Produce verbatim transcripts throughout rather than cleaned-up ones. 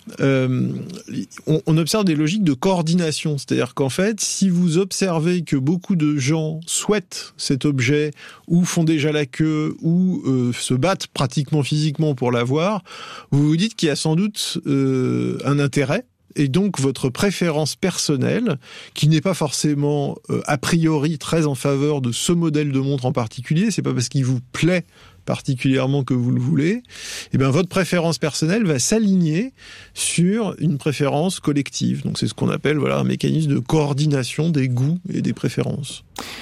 euh, on, on observe des logiques de coordination. C'est-à-dire qu'en fait, si vous observez que beaucoup de gens souhaitent cet objet, ou font déjà la queue, ou euh, se battent pratiquement physiquement pour l'avoir, vous vous dites qu'il y a sans doute euh, un intérêt. Et donc, votre préférence personnelle, qui n'est pas forcément euh, a priori très en faveur de ce modèle de montre en particulier, c'est pas parce qu'il vous plaît particulièrement que vous le voulez, eh bien, votre préférence personnelle va s'aligner sur une préférence collective. Donc, c'est ce qu'on appelle, voilà, un mécanisme de coordination des goûts et des préférences.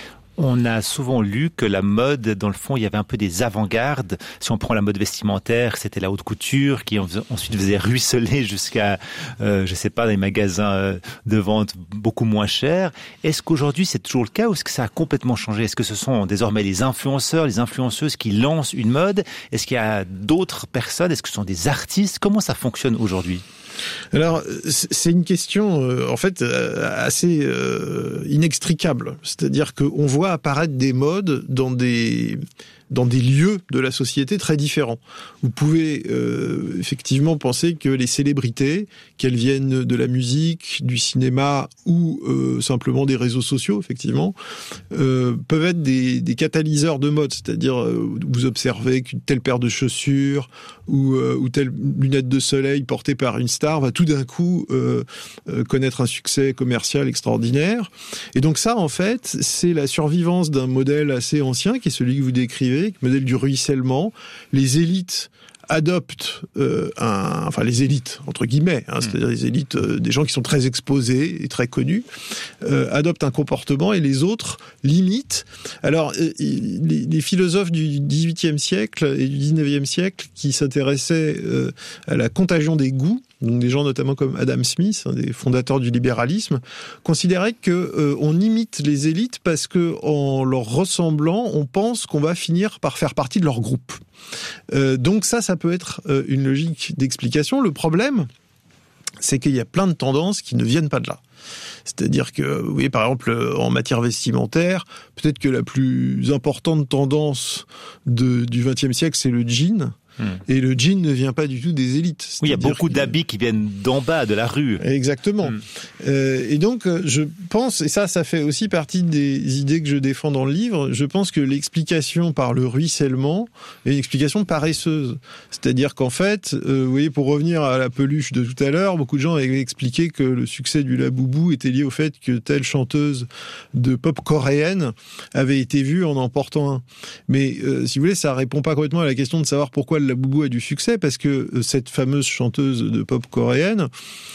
On a souvent lu que la mode, dans le fond, il y avait un peu des avant-gardes. Si on prend la mode vestimentaire, c'était la haute couture qui ensuite faisait ruisseler jusqu'à, euh, je sais pas, des magasins de vente beaucoup moins chers. Est-ce qu'aujourd'hui c'est toujours le cas ou est-ce que ça a complètement changé? Est-ce que ce sont désormais les influenceurs, les influenceuses qui lancent une mode? Est-ce qu'il y a d'autres personnes? Est-ce que ce sont des artistes? Comment ça fonctionne aujourd'hui? Alors, c'est une question, euh, en fait, euh, assez euh, inextricable. C'est-à-dire qu'on voit apparaître des modes dans des dans des lieux de la société très différents. Vous pouvez euh, effectivement penser que les célébrités, qu'elles viennent de la musique, du cinéma ou euh, simplement des réseaux sociaux, effectivement, euh, peuvent être des, des catalyseurs de mode. C'est-à-dire, euh, vous observez qu'une telle paire de chaussures ou, euh, ou telle lunette de soleil portée par une star va tout d'un coup euh, euh, connaître un succès commercial extraordinaire. Et donc ça, en fait, c'est la survivance d'un modèle assez ancien, qui est celui que vous décrivez, le modèle du ruissellement. Les élites adoptent euh, un, enfin les élites entre guillemets, hein, c'est-à-dire les élites, euh, des gens qui sont très exposés et très connus, euh, adoptent un comportement et les autres l'imitent. Alors euh, les, les philosophes du dix-huitième siècle et du dix-neuvième siècle qui s'intéressaient euh, à la contagion des goûts, donc des gens notamment comme Adam Smith, un des fondateurs du libéralisme, considéraient que euh, on imite les élites parce que en leur ressemblant, on pense qu'on va finir par faire partie de leur groupe. Euh, donc ça, ça peut être euh, une logique d'explication. Le problème, c'est qu'il y a plein de tendances qui ne viennent pas de là. C'est-à-dire que, vous voyez, par exemple, en matière vestimentaire, peut-être que la plus importante tendance de, du vingtième siècle, c'est le jean. Mmh. Et le jean ne vient pas du tout des élites. Oui, il y a beaucoup d'habits qui viennent d'en bas, de la rue. Exactement. Mmh. Euh, et donc, je pense, et ça, ça fait aussi partie des idées que je défends dans le livre, je pense que l'explication par le ruissellement est une explication paresseuse. C'est-à-dire qu'en fait, euh, vous voyez, pour revenir à la peluche de tout à l'heure, beaucoup de gens avaient expliqué que le succès du Labubu était lié au fait que telle chanteuse de pop coréenne avait été vue en en portant un. Mais euh, si vous voulez, ça répond pas complètement à la question de savoir pourquoi le Labubu a du succès, parce que cette fameuse chanteuse de pop coréenne,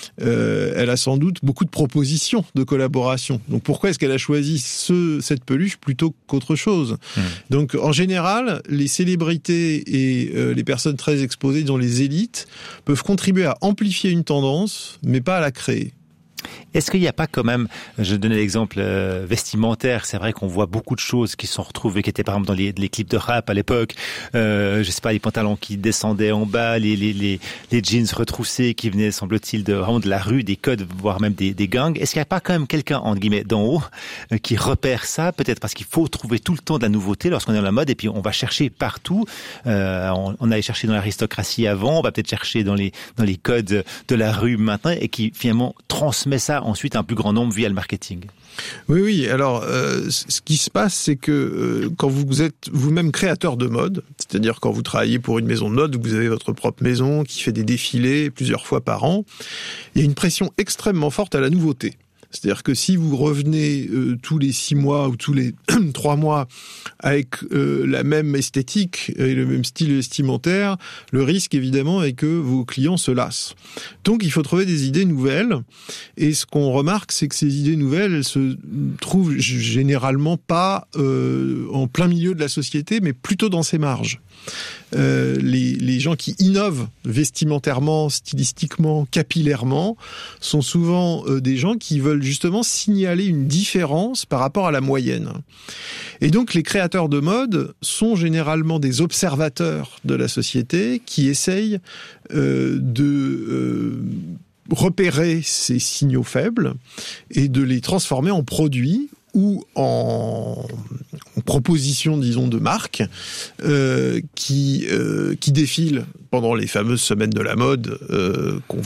euh, elle a sans doute beaucoup de propositions de collaboration. Donc pourquoi est-ce qu'elle a choisi ce, cette peluche plutôt qu'autre chose? Mmh. Donc en général, les célébrités et euh, les personnes très exposées, dont les élites, peuvent contribuer à amplifier une tendance, mais pas à la créer. Est-ce qu'il n'y a pas quand même, je donnais l'exemple euh, vestimentaire, c'est vrai qu'on voit beaucoup de choses qui sont retrouvées, qui étaient par exemple dans les, les clips de rap à l'époque, euh, je sais pas, les pantalons qui descendaient en bas, les, les, les, les jeans retroussés qui venaient, semble-t-il, de, vraiment de la rue, des codes, voire même des, des gangs. Est-ce qu'il n'y a pas quand même quelqu'un, entre guillemets, d'en haut, euh, qui repère ça, peut-être parce qu'il faut trouver tout le temps de la nouveauté lorsqu'on est dans la mode, et puis on va chercher partout, euh, on, on allait chercher dans l'aristocratie avant, on va peut-être chercher dans les, dans les codes de la rue maintenant, et qui finalement transmet ça ensuite un plus grand nombre via le marketing. Oui, oui. Alors, euh, ce qui se passe, c'est que euh, quand vous êtes vous-même créateur de mode, c'est-à-dire quand vous travaillez pour une maison de mode, vous avez votre propre maison qui fait des défilés plusieurs fois par an, il y a une pression extrêmement forte à la nouveauté. C'est-à-dire que si vous revenez euh, tous les six mois ou tous les trois mois avec euh, la même esthétique et le même style vestimentaire, le risque évidemment est que vos clients se lassent. Donc il faut trouver des idées nouvelles. Et ce qu'on remarque, c'est que ces idées nouvelles, elles se trouvent généralement pas euh, en plein milieu de la société, mais plutôt dans ses marges. Euh, les, les gens qui innovent vestimentairement, stylistiquement, capillairement, sont souvent euh, des gens qui veulent justement signaler une différence par rapport à la moyenne. Et donc les créateurs de mode sont généralement des observateurs de la société qui essayent euh, de euh, repérer ces signaux faibles et de les transformer en produits ou en, en proposition, disons, de marque euh, qui euh, qui défilent pendant les fameuses semaines de la mode euh, qu'on